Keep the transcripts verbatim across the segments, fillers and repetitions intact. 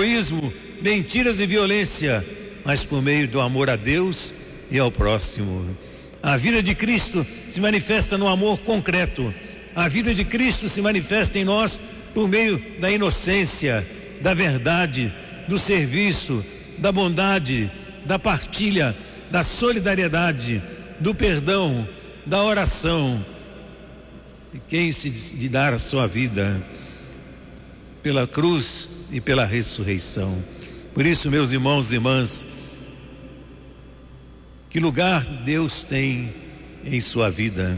egoísmo, mentiras e violência, mas por meio do amor a Deus e ao próximo. A vida de Cristo se manifesta no amor concreto. A vida de Cristo se manifesta em nós por meio da inocência, da verdade, do serviço, da bondade, da partilha, da solidariedade, do perdão, da oração. E quem se de dar a sua vida pela cruz e pela ressurreição. Por isso, meus irmãos e irmãs, que lugar Deus tem em sua vida?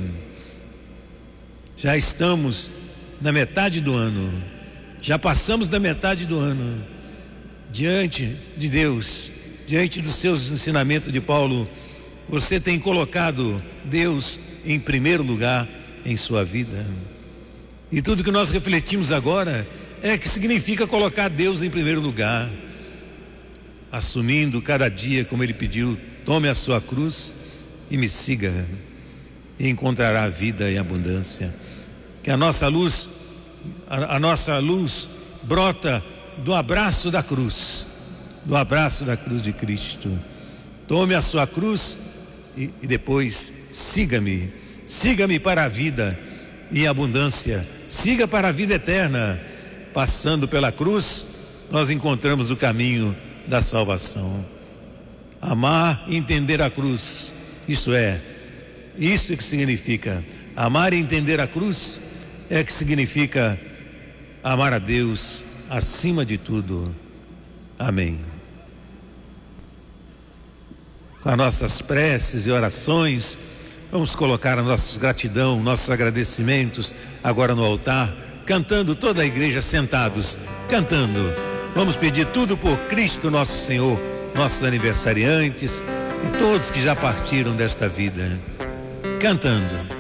Já estamos na metade do ano, já passamos da metade do ano. Diante de Deus, diante dos seus ensinamentos de Paulo, você tem colocado Deus em primeiro lugar em sua vida? E tudo que nós refletimos agora é que significa colocar Deus em primeiro lugar, assumindo cada dia, como ele pediu: tome a sua cruz e me siga, e encontrará vida e abundância. Que a nossa luz, a, a nossa luz brota do abraço da cruz, do abraço da cruz de Cristo. Tome a sua cruz e, e depois siga-me, siga-me para a vida e abundância, siga para a vida eterna. Passando pela cruz, nós encontramos o caminho da salvação. Amar e entender a cruz, isso é, isso que significa amar e entender a cruz, é que significa amar a Deus acima de tudo. Amém. Com as nossas preces e orações, vamos colocar a nossa gratidão, nossos agradecimentos agora no altar, cantando, toda a igreja sentados, cantando. Vamos pedir tudo por Cristo nosso Senhor, nossos aniversariantes e todos que já partiram desta vida, cantando.